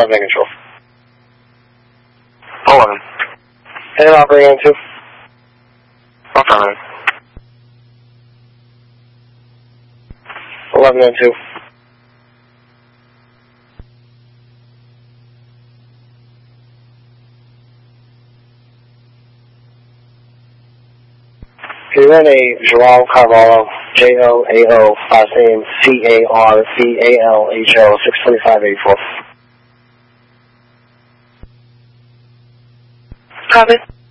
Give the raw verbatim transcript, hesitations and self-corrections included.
eleven in control. eleven. And operating on two. Affirmative. eleven on two. He ran a Joao Carvalho, J O A O, last name C A R V A L H O, six twenty-five eighty-four. Copy.